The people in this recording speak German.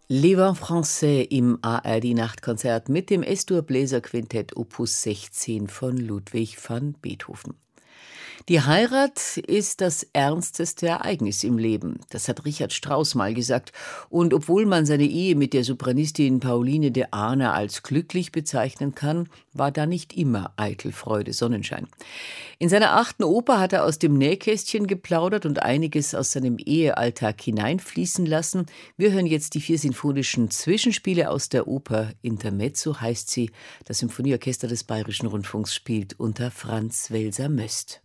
Les Vents Français im ARD-Nachtkonzert mit dem S-Dur-Bläserquintett Opus 16 von Ludwig van Beethoven. Die Heirat ist das ernsteste Ereignis im Leben. Das hat Richard Strauss mal gesagt. Und obwohl man seine Ehe mit der Sopranistin Pauline de Ahna als glücklich bezeichnen kann, war da nicht immer eitel Freude, Sonnenschein. In seiner 8. Oper hat er aus dem Nähkästchen geplaudert und einiges aus seinem Ehealltag hineinfließen lassen. Wir hören jetzt die 4 sinfonischen Zwischenspiele aus der Oper. Intermezzo heißt sie. Das Symphonieorchester des Bayerischen Rundfunks spielt unter Franz Welser-Möst.